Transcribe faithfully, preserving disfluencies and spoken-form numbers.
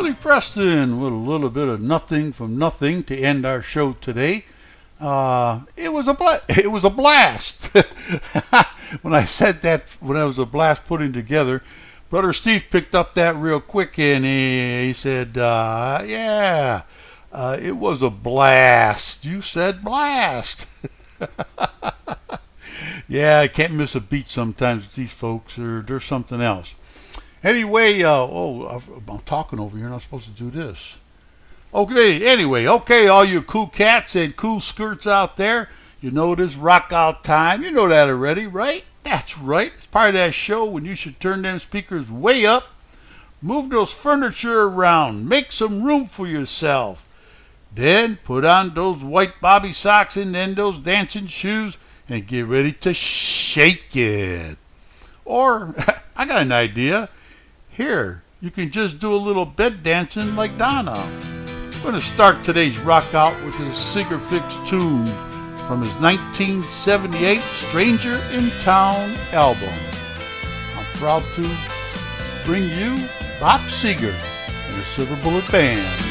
Billy Preston with a little bit of Nothing from Nothing to end our show today. Uh, it was a bla- it was a blast. When I said that, when it was a blast putting together, Brother Steve picked up that real quick, and he, he said, uh, yeah, uh, it was a blast. You said blast. Yeah, I can't miss a beat sometimes with these folks, or there's something else. Anyway, uh, oh, I'm talking over here, I'm not supposed to do this. Okay, anyway, okay, all you cool cats and cool skirts out there, you know it is rock out time. You know that already, right? That's right. It's part of that show when you should turn them speakers way up, move those furniture around, make some room for yourself. Then put on those white bobby socks and then those dancing shoes and get ready to shake it. Or, I got an idea. Here, you can just do a little bed dancing like Donna. I'm going to start today's rock out with his Sigur Fix tune from his nineteen seventy-eight Stranger in Town album. I'm proud to bring you Bob Seger and the Silver Bullet Band.